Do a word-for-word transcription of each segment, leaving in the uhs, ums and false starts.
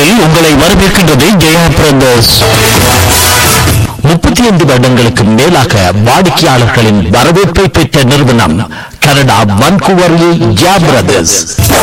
வானொலியில் உங்களை வரவேற்கின்றது ஜெயா பிரதர்ஸ். முப்பத்தி ஐந்து வருடங்களுக்கு மேலாக வாடிக்கையாளர்களின் வரவேற்பை பெற்ற நிறுவனம் கனடா வான்கூவரில் ஜெயா பிரதர்ஸ்.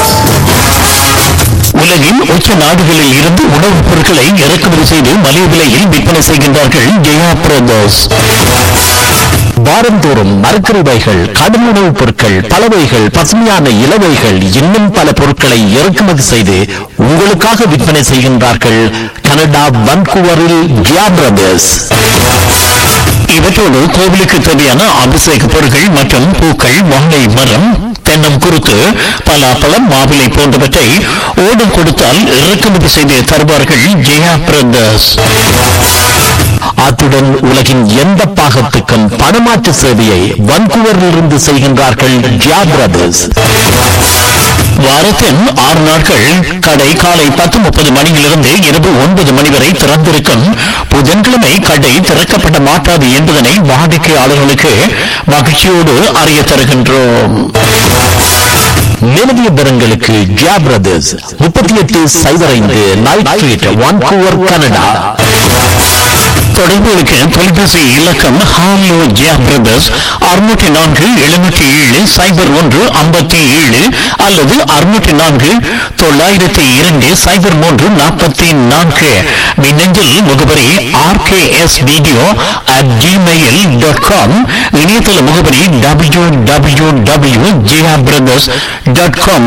உலகின் உச்ச நாடுகளில் இருந்து உணவுப் பொருட்களை இறக்குமதி செய்து மலிவு விலையில் விற்பனை செய்கின்றார்கள் ஜெயா பிரதர்ஸ். வாரந்தோறும் மரக்கறிவைகள், கடும் உணவுப் பொருட்கள், பலவைகள், பசுமையான இலவைகள், இன்னும் பல பொருட்களை இறக்குமதி செய்து உங்களுக்காக விற்பனை செய்கின்றார்கள் கனடா வான்கூவரில் ஜெயா பிரதர்ஸ். இவற்றோடு கோவிலுக்கு தேவையான அபிஷேக பொருட்கள் மற்றும் பூக்கள், வாழை மரம், தென்னம் குறுக்கு, பலாப்பழம், மாவிலை போன்றவற்றை ஓடம் கொடுத்தால் இறக்குமதி செய்து தருவார்கள் ஜெயா பிரதர்ஸ். அத்துடன் உலகின் எந்த பாகத்துக்கும் பணமாற்று சேவையை வான்கூவரிலிருந்து செய்கின்றார்கள் ஜெயா பிரதர்ஸ். வாரத்தின் ஆறு நாட்கள் கடை காலை பத்து முப்பது மணியிலிருந்து இரவு ஒன்பது மணி வரை திறந்திருக்கும். புதன்கிழமை கடை திறக்கப்பட மாட்டாது என்பதனை வாடிக்கையாளர்களுக்கு மகிழ்ச்சியோடு அறிய தருகின்றோம். நிலவிய பெறங்களுக்கு ஜெயா பிரதர்ஸ் முப்பத்தி எட்டு சைபர் ஐந்து நைட் ஸ்ட்ரீட், வான்கூவர், கனடா. தொடர்புகளுக்கு தொலைபேசி இலக்கம் ஹாலோ ஜெயா பிரதர்ஸ் அறுநூற்றி நான்கு எழுநூற்றி ஏழு சைபர் ஒன்று ஐம்பத்தி ஏழு அல்லது அறுநூற்றி நான்கு தொள்ளாயிரத்தி இரண்டு சைபர் மூன்று நாற்பத்தி நான்கு. மின்னஞ்சல் முகவரி RK S video at Gmail dot com. இணையதள முகவரி W W W Jaya brothers dot com.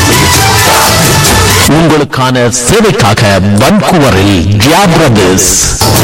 உங்களுக்கான சேவைக்காக வான்கூவரில் ஜெயா பிரதர்ஸ்.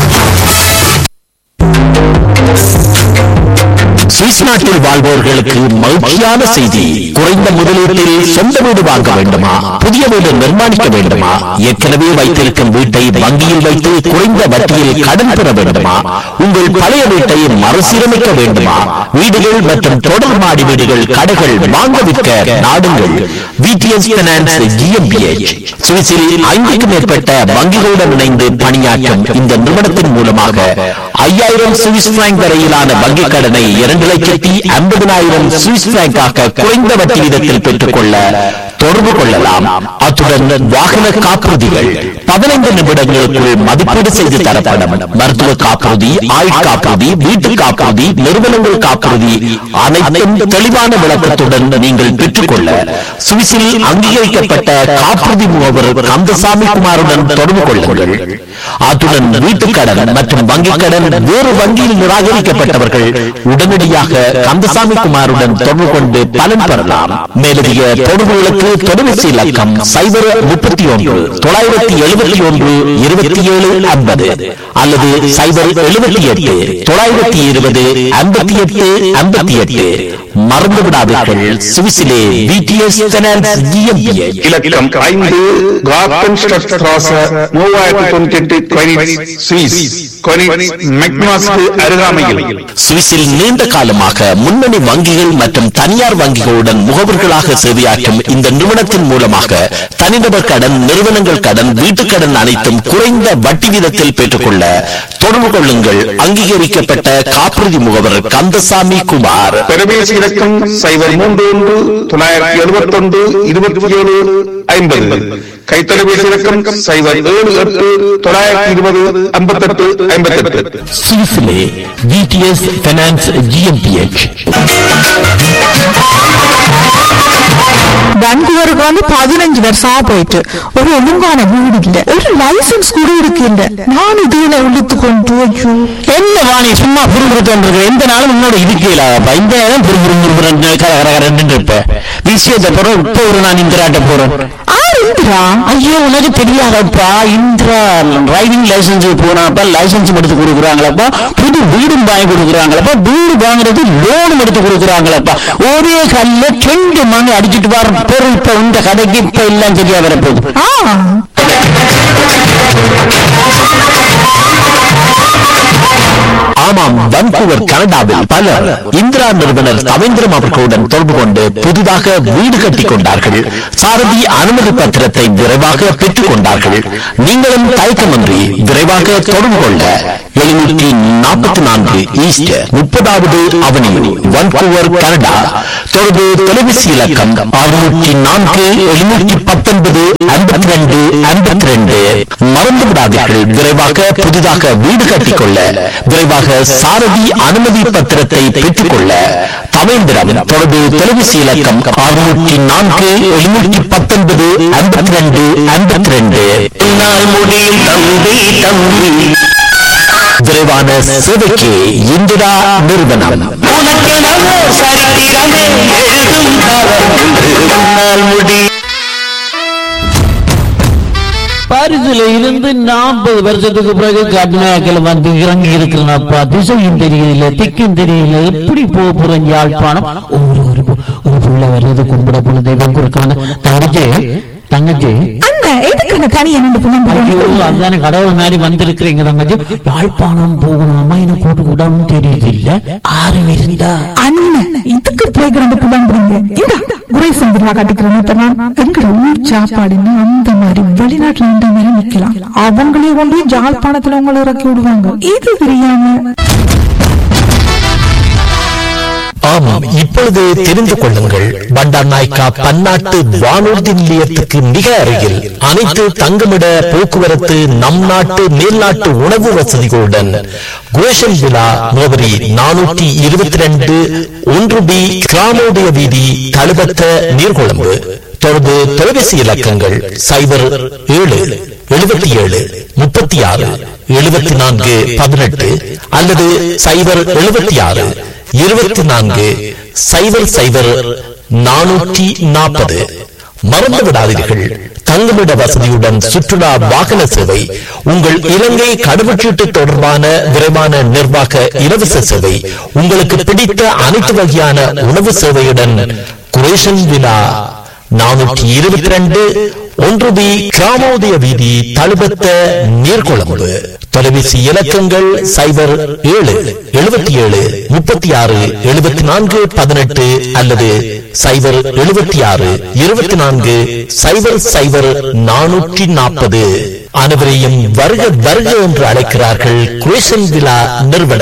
சுவிஸ் நாட்டில் வாழ்வோர்களுக்கு மகிழ்ச்சியான செய்தி. குறைந்த முதலீட்டில் சொந்த வீடு வாங்க வேண்டுமா? புதிய வீடு நிர்மாணிக்க வேண்டுமா? ஏற்கனவே வைத்திருக்கும் வீட்டை வங்கியில் வைத்து குறைந்த வட்டியில் கடன் பெற வேண்டுமா? உங்கள் பழைய வீட்டை மறுசீரமைக்க வேண்டுமா? வீடுகள் மற்றும் தொடர் மாடி வீடுகள், கடைகள் வாங்க விற்க நாடுங்கள் விடிஎஸ் பைனான்ஸ் ஜிஎம்பிஎச். சுவிஸில் ஐந்துக்கும் மேற்பட்ட வங்கிகளுடன் இணைந்து பணியாற்றும் இந்த நிறுவனத்தின் மூலமாக ஐயாயிரம் சுவிஸ் பிராங்க் வரையிலான வங்கிக் கடனை இரண்டு லட்சத்தி ஐம்பதினாயிரம் சுவிஸ் பிராங்காக குறைந்த வட்டி வீதத்தில் பெற்றுக் கொள்ள தொடர்பு கொள்ளலாம். அத்துடன் வாகன காப்புறுதிகள் பதினைந்து நிமிடங்களுக்குள் மதிப்பீடு செய்து தரப்படும். மருத்துவ காப்புறுதி, ஆயுள் காப்புறுதி, வீட்டு காப்புறுதி, நிறுவனங்கள் காப்புறுதி அனைத்தும் தெளிவான விளக்கத்துடன் நீங்கள் பெற்றுக்கொள்ள சுவிஸில் அங்கீகரிக்கப்பட்ட காப்புறுதி முகவர் கந்தசாமி குமாருடன் தொடர்பு கொள்ளுங்கள். அத்துடன் வீட்டுக் கடன் மற்றும் வங்கிக் கடன் வேறு வங்கியில் நிராகரிக்கப்பட்டவர்கள் உடனடியாக கந்தசாமி குமாருடன் தொடர்பு கொண்டு பலன் பெறலாம். மேலதிக தொடர்புகளுக்கு தொலைபேசி இலக்கம் சைபர் முப்பத்தி ஒன்று தொள்ளாயிரத்தி எழுபத்தி ஒன்று இருபத்தி ஏழு ஐம்பது அல்லது சைபர் எழுபத்தி எட்டு தொள்ளாயிரத்தி இருபது ஐம்பத்தி எட்டு ஐம்பத்தி எட்டு. மறந்து விடாதீர்கள், சுவிஸிலே விடிஎஸ் பைனான்ஸ் ஜிஎம்பிஎச். இலக்கம் ஐந்து கார்பன்ஸ்டட் ஸ்ட்ராஸ மூவாயிரத்தி தொண்ணூற்றி எட்டு கொனிட்ஸ், சுவிஸ். கொனிட்ஸ் மெக்னாஸ்க்கு அருகாமையில். சுவிஸில் நீண்ட காலமாக முன்னணி வங்கிகள் மற்றும் தனியார் வங்கிகளுடன் முகவர்களாக சேவையாற்றும் இந்த நிறுவனத்தின் மூலமாக தனிநபர் கடன், நிறுவனங்கள் கடன், வீட்டுக் கடன் அனைத்தும் குறைந்த வட்டி வீதத்தில் பெற்றுக்கொள்ள தொடர்பு கொள்ளுங்கள். அங்கீகரிக்கப்பட்ட காப்புறுதி முகவர் கந்தசாமி குமார். தொலைபேசி இலக்கம் சைபர் மூன்று ஒன்று தொள்ளாயிரத்தி எழுபத்தி ஒன்று இருபத்தி ஏழு ஐம்பது. கைத்தொலைபேசி இலக்கம் சைபர் ஏழு எட்டு தொள்ளாயிரத்தி இருபது ஐம்பத்தி எட்டு ஐம்பத்தி எட்டு. சுவிஸிலே விடிஎஸ் பைனான்ஸ் ஜிஎம்பிஎச். வான்கூவருக்கு வந்து பதினஞ்சு வருஷமா போயிட்டு ஒரு ஒழுங்கான வீடு இல்ல, ஒரு லைசன்ஸ் கூட இருக்கின்ற. நான் இதுல இழுத்து கொண்டு ஐயோ என்ன வாணி சும்மா புரிஞ்சுட்டு எந்த நாளும் முன்னோட இருக்கலாப்பா. இந்த நேரம் புரிஞ்சு இருப்ப விஷயத்தை போறோம். இப்போ ஒரு நான் இந்திராட்ட போறேன். இந்திரா? ஐயோ உனக்கு தெரியாதப்பா, இந்திரா டிரைவிங் லைசன்ஸ் போனாப்பா லைசன்ஸ் எடுத்து கொடுக்குறாங்களப்பா, புது வீடும் வாங்கி கொடுக்குறாங்களப்பா, வீடு வாங்குறது லோனும் எடுத்து கொடுக்குறாங்களப்பா. ஒரே கல்ல ரெண்டு மணி அடிச்சுட்டு வர பொருள் இப்ப இந்த கடைக்கு இப்ப எல்லாம் சரியா வரப்போகுது. ஆமாம், வான்கூவர் கனடாவில் பலர் இந்திரா நிறுவனர் தவேந்திரம் அவர்களுடன் தொடர்பு கொண்டு புதிதாக வீடு கட்டிக் கொண்டார்கள். சாரதி அனுமதி பத்திரத்தை விரைவாக பெற்றுக் கொண்டார்கள். நீங்களும் தயக்கமின்றி விரைவாக தொடர்பு கொள்ள எழுநூற்றி நாற்பத்தி நான்கு ஈஸ்ட் முப்பதாவது அவனியூ வான்கூவர் கனடா. தொடர்பு தொலைபேசி இலக்கம் அறுநூற்றி நான்கு எழுநூற்றி பத்தொன்பது ஐம்பத்தி ரெண்டு ஐம்பத்தி ரெண்டு. மறந்து விடாதீர்கள், விரைவாக புதிதாக வீடு கட்டிக்கொள்ள, விரைவாக சாரதி அனுமதி பத்திரத்தை பெற்றுக் கொள்ள தமிழ்ந்திரம். தொடர்பு தொலைபேசி இலக்கம் அறுநூற்றி நான்கு எழுநூற்றி பத்தொன்பது ஐம்பத்தி ரெண்டு ஐம்பத்தி ரெண்டு. முடியும் தம்பி தம்பி விரைவான சேவைக்கு இந்திரா நிறுவனம். உனக்கெனவோ சரித்திரமே எழுதும் காலம் என்று உன்னால் முடி. பாரிஸ்ல இருந்து நாற்பது வருஷத்துக்கு பிறகு கர்நாடகாவில் வந்து இறங்கி இருக்கிறனப்பா. திசையும் தெரியல, திக்கும் தெரியல, எப்படி போக போறேன் யாழ்ப்பாணம். ஒரு ஒரு ஒரு புள்ள வர்றது கும்பிட போல தெய்வம் கொடுக்கான தங்கச்சி தங்கச்சி அதான கடவுள் மாதிரி வந்திருக்கிறீங்க தங்கச்சி. யாழ்ப்பாணம் போகணுமா எனக்கு கூட்டு கூடாம தெரியுது இல்ல ஆறு இருந்தா அண்ணன் இதுக்கு போய் எங்கட ஊர் சாப்பாடுன்னு அந்த மாதிரி வெளிநாட்டுல இந்த மாதிரி நிக்கலாம். அவங்களே கொண்டு ஜாழ்ப்பாணத்துல உங்களை இறக்கி விடுவாங்க. இது தெரியாம ஆமாம், இப்பொழுது தெரிந்து கொள்ளுங்கள். பண்டார் நாயக்கா பன்னாட்டு வானூர்தி நிலையத்துக்கு மிக அருகில் அனைத்து தங்குமிட போக்குவரத்து நம் நாட்டு மேல்நாட்டு உணவு வசதிகளுடன் குரேஷன் விழா முகவரி நானூற்றி இருபத்தி ரெண்டு ஒன்று பி கிராமோதய வீதி தழுபத்த நீர்கொழும்பு. தொடர்பு தொலைபேசி இலக்கங்கள் சைபர் ஏழு எழுபத்தி ஏழு முப்பத்தி ஆறு எழுபத்தி நான்கு பதினெட்டு அல்லது சைபர் எழுபத்தி ஆறு இருபத்தி நான்கு சைபர் சைபர் நானூற்றி நாற்பது. மறந்து விடாதீர்கள், தங்குமிட வசதியுடன் சுற்றுலா வாகன சேவை, உங்கள் இலங்கை கடவுச்சீட்டு தொடர்பான விரைவான நிர்வாக இலவச சேவை, உங்களுக்கு பிடித்த அனைத்து வகையான உணவு சேவையுடன் குரேஷன் விழா நானூற்றி இருபத்தி ரெண்டு ஒன்று பி கிராமோதய வீதி தழுபத்த நீர்கொழும்பு. தொலைபேசி இலக்கங்கள் சைபர் ஏழு எழுபத்தி ஏழு முப்பத்தி ஆறு எழுபத்தி நான்கு பதினெட்டு அல்லது சைபர் எழுபத்தி ஆறு இருபத்தி நான்கு சைபர் சைபர் நானூற்றி நாற்பது. அனைவரையும் வருக வருக என்று அழைக்கிறார்கள் குரேஷன் விழா நிறுவனம்.